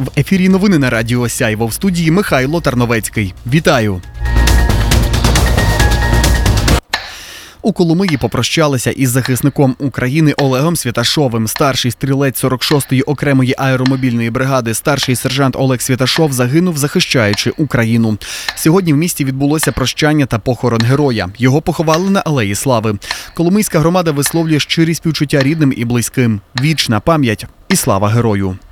В ефірі новини на Радіо Сяйво. В студії Михайло Тарновецький. Вітаю! У Коломиї попрощалися із захисником України Олегом Святашовим. Старший стрілець 46-ї окремої аеромобільної бригади, старший сержант Олег Святашов загинув, захищаючи Україну. Сьогодні в місті відбулося прощання та похорон героя. Його поховали на Алеї Слави. Коломийська громада висловлює щирі співчуття рідним і близьким. Вічна пам'ять і слава герою!